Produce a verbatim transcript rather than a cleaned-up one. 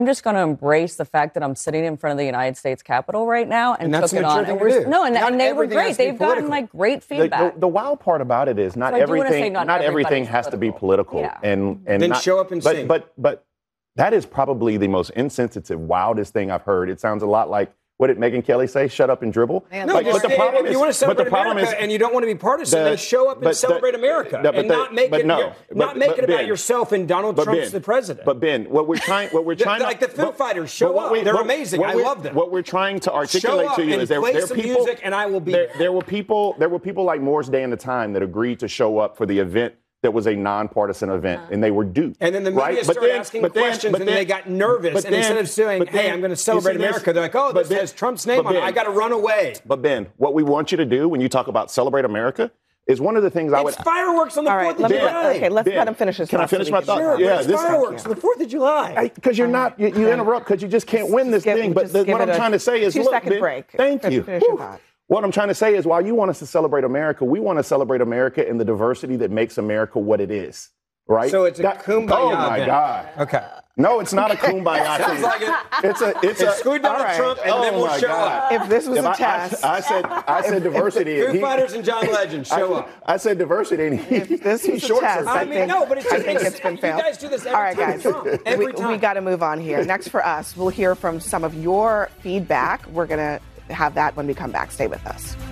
I'm just going to embrace the fact that I'm sitting in front of the United States Capitol right now and, and took it on. And we're, no, and, and they were great. They've gotten like great feedback. The, the, the wild part about it is not so everything. Not, not everything has political. to be political. Yeah. And and then not, show up and but, sing. But but that is probably the most insensitive, wildest thing I've heard. It sounds a lot like. What did Megyn Kelly say? Shut up and dribble. Man, no, like, but the problem is, you want to celebrate America is, and you don't want to be partisan. The, then show up and celebrate the, America, the, and the, not make it, no, but, not make but, it about Ben, yourself and Donald Trump's Ben, the president. But Ben, what we're trying, what we're trying, like to, the Foo but, Fighters, show up. We, They're what, amazing. What I love them. What we're trying to articulate to you is there, play there are some people, music, and I will be there, there. There were people, there were people like Morris Day and the Time that agreed to show up for the event. That was a nonpartisan event, uh-huh. and they were duped. And then the media right? started then, asking questions, then, and then, they got nervous. And then, instead of saying, "Hey, then, I'm going to celebrate America," this, they're like, "Oh, this ben, has Trump's name on it. I got to run away." But Ben, what we want you to do when you talk about celebrate America is one of the things it's I would. It's fireworks on the Fourth right, of July. Okay, let's ben, let him finish his. Can I finish my thought? Sure, yeah, this fireworks on the Fourth of July. Because you're not, you, you interrupt because you just can't win this thing. But what I'm trying to say is, look, Ben, break. Thank you. What I'm trying to say is, while you want us to celebrate America, we want to celebrate America in the diversity that makes America what it is, right? So it's a that, kumbaya. Oh my event. God. Okay. No, it's not a kumbaya. Sounds like it. It's a. It's a. Exclude Donald right. Trump, and oh then we'll show God. up. If this was if a I, test, I, I said. I said if, diversity. If the Foo he, Fighters and John Legend show I, up. I said diversity. And he, if this was he a test, I, I mean, think, no, but it's just, I think it's been failed. You guys do this every All right, time. guys. Trump. Every we, time. We got to move on here. Next for us, we'll hear from some of your feedback. We're going to have that when we come back. Stay with us.